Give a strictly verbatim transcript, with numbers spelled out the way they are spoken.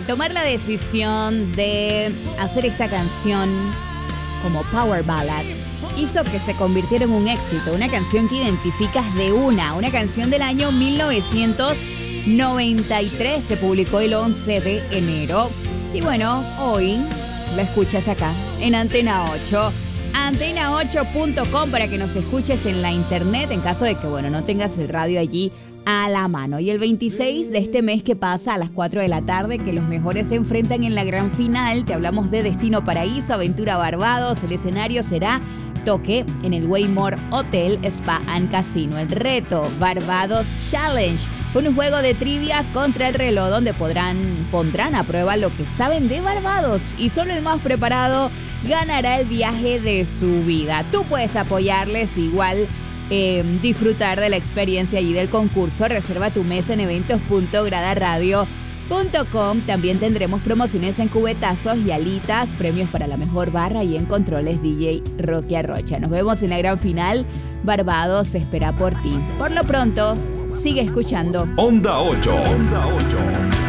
tomar la decisión de hacer esta canción como Power Ballad hizo que se convirtiera en un éxito, una canción que identificas de una, una canción del año mil novecientos noventa y tres, se publicó el once de enero. Y bueno, hoy la escuchas acá, en Antena ocho. Antena ocho punto com para que nos escuches en la internet en caso de que, bueno, no tengas el radio allí a la mano. Y el veintiséis de este mes que pasa a las cuatro de la tarde, que los mejores se enfrentan en la gran final, te hablamos de Destino Paraíso, Aventura Barbados. El escenario será Toque en el Waymore Hotel Spa and Casino. El reto Barbados Challenge, un juego de trivias contra el reloj donde podrán, pondrán a prueba lo que saben de Barbados y solo el más preparado ganará el viaje de su vida. Tú puedes apoyarles igual. Eh, disfrutar de la experiencia y del concurso. Reserva tu mesa en eventos punto grada radio punto com. También tendremos promociones en cubetazos y alitas, premios para la mejor barra y en controles D J Rocky Arrocha. Nos vemos en la gran final. Barbados espera por ti. Por lo pronto, sigue escuchando Onda ocho. Onda ocho.